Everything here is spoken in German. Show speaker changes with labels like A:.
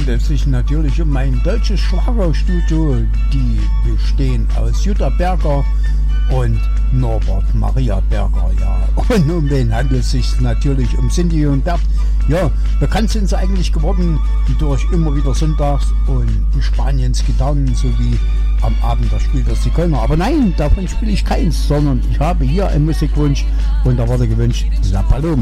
A: handelt sich natürlich um mein deutsches Schlagerstudio. Die bestehen aus Jutta Berger und Norbert Maria Berger, ja. Und um wen handelt es sich natürlich? Um Cindy und Bert. Ja, bekannt sind sie eigentlich geworden durch immer wieder sonntags und in Spaniens Gitarren sowie am Abend, da spielt das die Kölner. Aber nein, davon spiele ich keins, sondern ich habe hier einen Musikwunsch und da wurde gewünscht La Paloma.